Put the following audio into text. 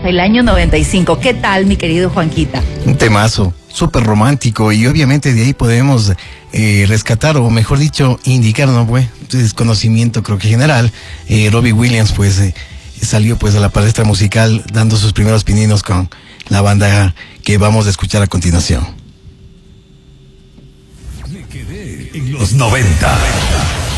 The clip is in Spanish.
el año 95. ¿Qué tal, mi querido Juanquita? Un temazo, súper romántico, y obviamente de ahí podemos rescatar, o mejor dicho, indicar, ¿no? Pues, desconocimiento creo que general. Robbie Williams, pues, salió pues a la palestra musical dando sus primeros pininos con la banda que vamos a escuchar a continuación. Me quedé en los 90.